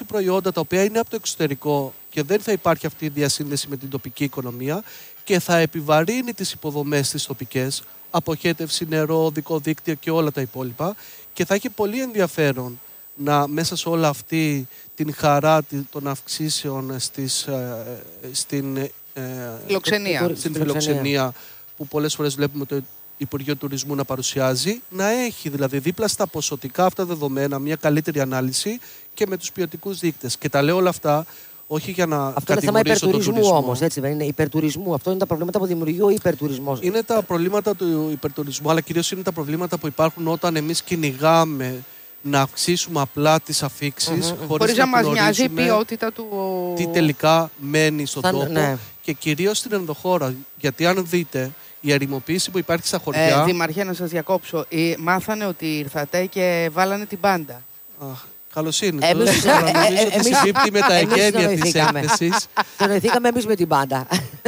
προϊόντα τα οποία είναι από το εξωτερικό και δεν θα υπάρχει αυτή η διασύνδεση με την τοπική οικονομία και θα επιβαρύνει τις υποδομές τις τοπικές, αποχέτευση, νερό, οδικό δίκτυο και όλα τα υπόλοιπα, και θα έχει πολύ ενδιαφέρον να μέσα σε όλα αυτή την χαρά των αυξήσεων στην φιλοξενία που πολλές φορές βλέπουμε το Υπουργείο Τουρισμού να παρουσιάζει, να έχει δηλαδή δίπλα στα ποσοτικά αυτά δεδομένα μια καλύτερη ανάλυση και με τους ποιοτικούς δείκτες. Και τα λέω όλα αυτά όχι για να αυτό είναι θέμα υπερτουρισμού όμως, έτσι δεν είναι? Υπερτουρισμού. Αυτό είναι τα προβλήματα που δημιουργεί ο υπερτουρισμός. Είναι τα προβλήματα του υπερτουρισμού, αλλά κυρίως είναι τα προβλήματα που υπάρχουν όταν εμείς κυνηγάμε να αυξήσουμε απλά τις αφίξεις χωρίς να μας νοιάζει η ποιότητα του. Τι τελικά μένει στον τόπο. Ναι. Και κυρίως στην ενδοχώρα. Γιατί αν δείτε η ερημοποίηση που υπάρχει στα χωριά. Δήμαρχε, να σας διακόψω. Μάθανε ότι ήρθατε και βάλανε την μπάντα. Καλώς είναι. Νομίζω ότι συμπίπτει με τα εγγένεια της έκθεσης. Συνοηθήκαμε εμείς με την μπάντα.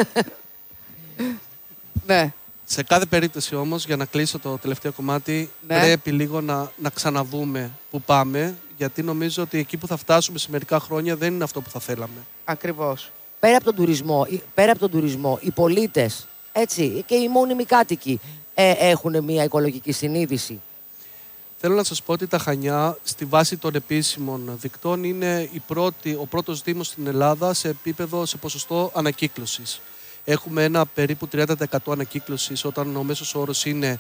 Ναι. Σε κάθε περίπτωση όμως, για να κλείσω το τελευταίο κομμάτι, πρέπει λίγο να ξαναδούμε που πάμε, γιατί νομίζω ότι εκεί που θα φτάσουμε σε μερικά χρόνια δεν είναι αυτό που θα θέλαμε. Ακριβώς. Πέρα από τον τουρισμό, οι πολίτες, έτσι, και οι μόνιμοι κάτοικοι έχουν μια οικολογική συνείδηση. Θέλω να σας πω ότι τα Χανιά, στη βάση των επίσημων δικτών, είναι ο πρώτος δήμος στην Ελλάδα σε ποσοστό ανακύκλωσης. Έχουμε ένα περίπου 30% ανακύκλωσης, όταν ο μέσος όρος είναι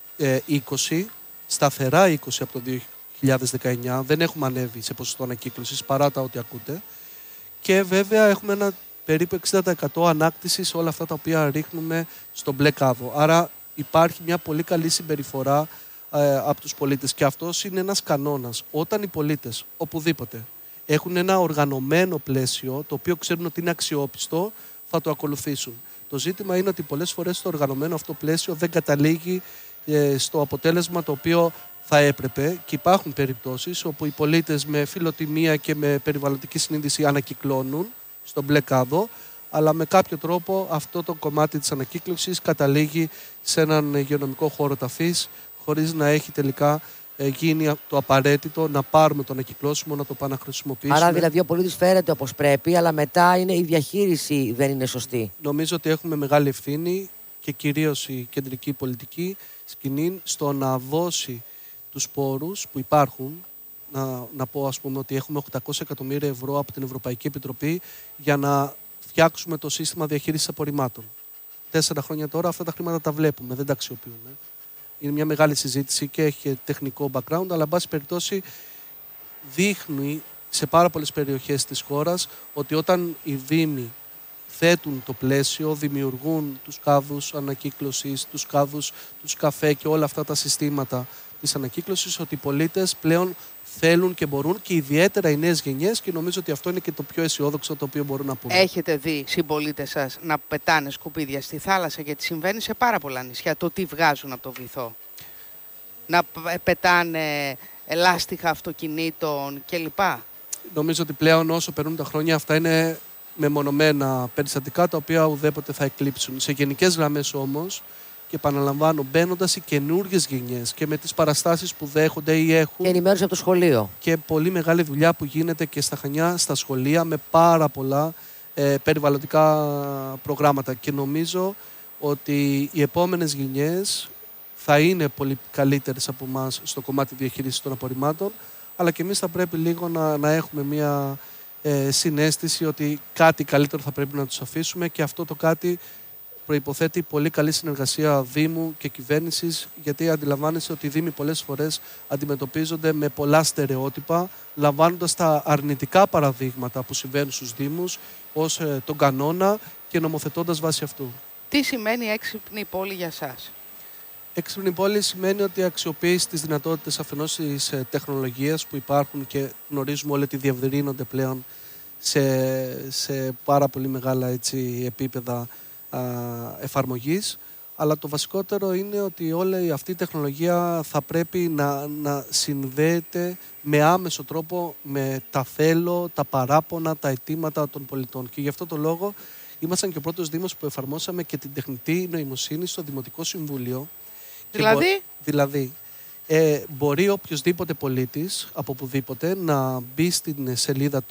20%, σταθερά 20% από το 2019. Δεν έχουμε ανέβει σε ποσοστό ανακύκλωσης, παρά τα ό,τι ακούτε. Και βέβαια έχουμε ένα περίπου 60% ανάκτηση σε όλα αυτά τα οποία ρίχνουμε στον μπλε κάδο. Άρα υπάρχει μια πολύ καλή συμπεριφορά από τους πολίτες. Και αυτός είναι ένας κανόνας. Όταν οι πολίτες, οπουδήποτε, έχουν ένα οργανωμένο πλαίσιο, το οποίο ξέρουν ότι είναι αξιόπιστο, θα το ακολουθήσουν. Το ζήτημα είναι ότι πολλές φορές το οργανωμένο αυτό πλαίσιο δεν καταλήγει στο αποτέλεσμα το οποίο θα έπρεπε, και υπάρχουν περιπτώσεις όπου οι πολίτες με φιλοτιμία και με περιβαλλοντική συνείδηση ανακυκλώνουν στον μπλε κάδο, αλλά με κάποιο τρόπο αυτό το κομμάτι της ανακύκλωσης καταλήγει σε έναν υγειονομικό χώρο ταφής, χωρίς να έχει τελικά γίνει το απαραίτητο να πάρουμε το ανακυκλώσιμο, να το πάμε να χρησιμοποιήσουμε. Άρα δηλαδή ο πολίτης φέρεται όπως πρέπει, αλλά μετά η διαχείριση δεν είναι σωστή. Νομίζω ότι έχουμε μεγάλη ευθύνη, και κυρίως η κεντρική πολιτική σκηνή, στο να δώσει τους πόρους που υπάρχουν. Να πω ας πούμε ότι έχουμε 800 εκατομμύρια ευρώ από την Ευρωπαϊκή Επιτροπή για να φτιάξουμε το σύστημα διαχείρισης απορριμμάτων. 4 χρόνια τώρα αυτά τα χρήματα τα βλέπουμε, δεν τα αξιοποιούμε. Είναι μια μεγάλη συζήτηση και έχει τεχνικό background, αλλά εν πάση περιπτώσει δείχνει σε πάρα πολλές περιοχές της χώρας ότι όταν οι δήμοι θέτουν το πλαίσιο, δημιουργούν τους κάδους ανακύκλωσης, τους κάδους, τους καφέ και όλα αυτά τα συστήματα της ανακύκλωσης, ότι οι πολίτες πλέον θέλουν και μπορούν, και ιδιαίτερα οι νέες γενιές, και νομίζω ότι αυτό είναι και το πιο αισιόδοξο το οποίο μπορούν να πούμε. Έχετε δει συμπολίτες σας να πετάνε σκουπίδια στη θάλασσα? Γιατί συμβαίνει σε πάρα πολλά νησιά το τι βγάζουν από το βυθό. Να πετάνε λάστιχα αυτοκινήτων κλπ. Νομίζω ότι πλέον όσο περνούν τα χρόνια αυτά είναι μεμονωμένα περιστατικά τα οποία ουδέποτε θα εκλείψουν. Σε γενικές γραμμές όμως, και επαναλαμβάνω, μπαίνοντας οι καινούργιες γενιές και με τις παραστάσεις που δέχονται ή έχουν. Και ενημέρωση από το σχολείο. Και πολύ μεγάλη δουλειά που γίνεται και στα Χανιά, στα σχολεία, με πάρα πολλά περιβαλλοντικά προγράμματα. Και νομίζω ότι οι επόμενες γενιές θα είναι πολύ καλύτερες από εμάς στο κομμάτι διαχείρισης των απορριμμάτων, αλλά και εμείς θα πρέπει λίγο να έχουμε μια συναίσθηση ότι κάτι καλύτερο θα πρέπει να τους αφήσουμε, και αυτό το κάτι προϋποθέτει πολύ καλή συνεργασία Δήμου και κυβέρνησης, γιατί αντιλαμβάνεσαι ότι οι Δήμοι πολλές φορές αντιμετωπίζονται με πολλά στερεότυπα, λαμβάνοντας τα αρνητικά παραδείγματα που συμβαίνουν στους Δήμους ως τον κανόνα και νομοθετώντας βάσει αυτού. Τι σημαίνει έξυπνη πόλη για σας? Έξυπνη πόλη σημαίνει ότι αξιοποιείς τις δυνατότητες αφενός της τεχνολογίας που υπάρχουν, και γνωρίζουμε όλοι ότι διευρύνονται πλέον σε πάρα πολύ μεγάλα επίπεδα εφαρμογής, αλλά το βασικότερο είναι ότι όλη αυτή η τεχνολογία θα πρέπει να συνδέεται με άμεσο τρόπο με τα θέλω, τα παράπονα, τα αιτήματα των πολιτών. Και γι' αυτό το λόγο ήμασταν και ο πρώτος Δήμος που εφαρμόσαμε και την τεχνητή νοημοσύνη στο Δημοτικό Συμβούλιο. Δηλαδή, μπορεί οποιοσδήποτε πολίτης από οπουδήποτε να μπει στην σελίδα